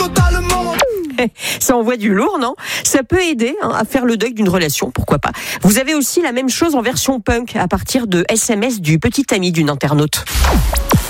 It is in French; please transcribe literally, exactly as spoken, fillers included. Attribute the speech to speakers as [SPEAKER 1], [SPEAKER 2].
[SPEAKER 1] totalement.
[SPEAKER 2] Ça envoie du lourd, non ? Ça peut aider hein, à faire le deuil d'une relation, pourquoi pas. Vous avez aussi la même chose en version punk à partir de S M S du petit ami d'une internaute.